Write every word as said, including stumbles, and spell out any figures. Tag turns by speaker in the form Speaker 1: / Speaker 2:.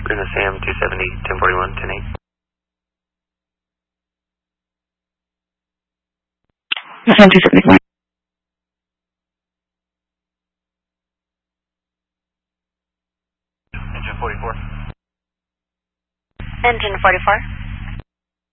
Speaker 1: Luna Sam two seventy, ten forty-one, ten eight.
Speaker 2: Sam two seventy-one.
Speaker 1: Engine forty-four.
Speaker 3: Engine forty-four.